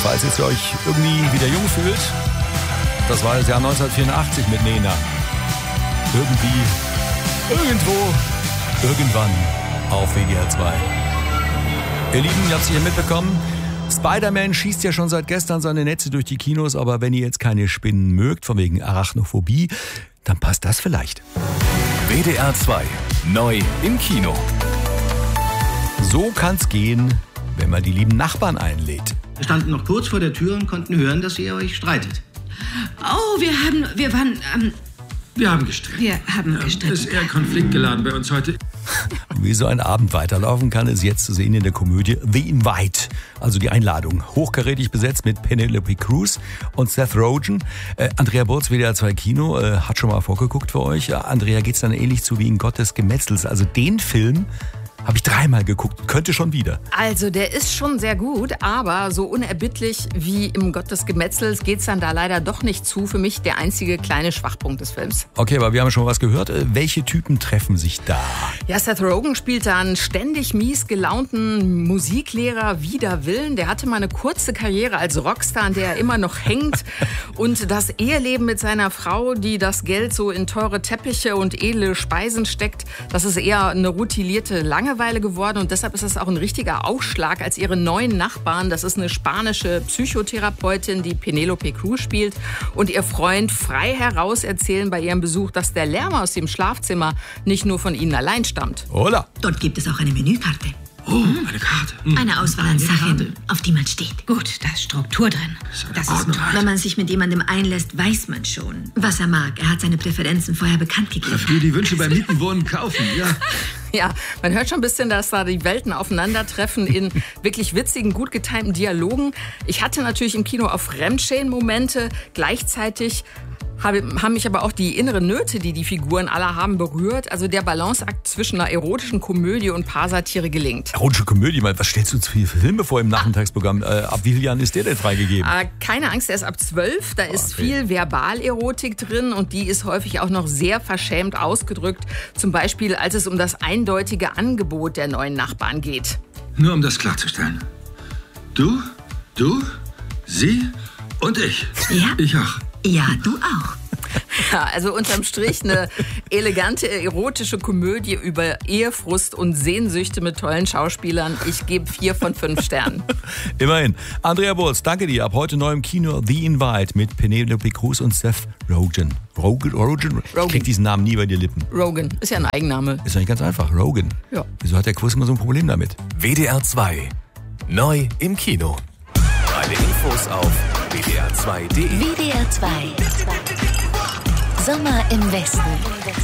Falls ihr euch irgendwie wieder jung fühlt, das war das Jahr 1984 mit Nena. Irgendwie, irgendwo, irgendwann auf WDR 2. Ihr Lieben, ihr habt es hier mitbekommen. Spider-Man schießt ja schon seit gestern seine Netze durch die Kinos, aber wenn ihr jetzt keine Spinnen mögt, von wegen Arachnophobie, dann passt das vielleicht. WDR 2, neu im Kino. So kann's gehen, wenn man die lieben Nachbarn einlädt. Wir standen noch kurz vor der Tür und konnten hören, dass ihr euch streitet. Oh, wir haben gestritten. Ist eher konfliktgeladen bei uns heute. Wie so ein Abend weiterlaufen kann, ist jetzt zu sehen in der Komödie The Invite, also die Einladung. Hochkarätig besetzt mit Penelope Cruz und Seth Rogen. Andrea Burz, WDR 2 Kino, hat schon mal vorgeguckt für euch. Andrea, geht's dann ähnlich zu wie in Gott des Gemetzels. Also den Film habe ich 3-mal geguckt, könnte schon wieder. Also der ist schon sehr gut, aber so unerbittlich wie im Gott des Gemetzels geht's dann da leider doch nicht zu. Für mich der einzige kleine Schwachpunkt des Films. Okay, aber wir haben schon was gehört. Welche Typen treffen sich da? Ja, Seth Rogen spielt da einen ständig mies gelaunten Musiklehrer wider Willen. Der hatte mal eine kurze Karriere als Rockstar, an der er immer noch hängt. Und das Eheleben mit seiner Frau, die das Geld so in teure Teppiche und edle Speisen steckt, das ist eher eine routinierte Langeweile geworden. Und deshalb ist es auch ein richtiger Ausschlag, als ihre neuen Nachbarn, das ist eine spanische Psychotherapeutin, die Penelope Cruz spielt, und ihr Freund frei heraus erzählen bei ihrem Besuch, dass der Lärm aus dem Schlafzimmer nicht nur von ihnen allein stammt. Hola! Dort gibt es auch eine Menükarte. Oh, eine Karte. Eine Auswahl an Sachen, auf die man steht. Gut, da ist Struktur drin. Das ist gut. Wenn man sich mit jemandem einlässt, weiß man schon, was er mag. Er hat seine Präferenzen vorher bekannt gegeben. Für die Wünsche beim Mieten, Wohnen, Kaufen, ja. Ja, man hört schon ein bisschen, dass da die Welten aufeinandertreffen in wirklich witzigen, gut getimten Dialogen. Ich hatte natürlich im Kino auch Fremdschämen-Momente. Gleichzeitig haben mich aber auch die inneren Nöte, die die Figuren alle haben, berührt. Also der Balanceakt zwischen einer erotischen Komödie und Paarsatire gelingt. Erotische Komödie, was stellst du zu viele Filme vor im Nachmittagsprogramm? Ab wie vielen Jahren ist der denn freigegeben? Keine Angst, der ist ab 12. Da ist viel Verbalerotik drin und die ist häufig auch noch sehr verschämt ausgedrückt. Zum Beispiel, als es um das eindeutige Angebot der neuen Nachbarn geht. Nur um das klarzustellen. Du, sie und ich. Ja? Ich auch. Ja, du auch. Ja, also unterm Strich eine elegante, erotische Komödie über Ehefrust und Sehnsüchte mit tollen Schauspielern. Ich gebe 4 von 5 Sternen. Immerhin. Andrea Burz, danke dir. Ab heute neu im Kino The Invite mit Penelope Cruz und Seth Rogen. Rogen? Ich krieg diesen Namen nie bei dir Lippen. Rogen. Ist ja ein Eigenname. Ist doch nicht ganz einfach. Rogen. Ja. Wieso hat der Quiz immer so ein Problem damit? WDR 2, neu im Kino. Alle Infos auf WDR2.de. WDR 2. Sommer im Westen.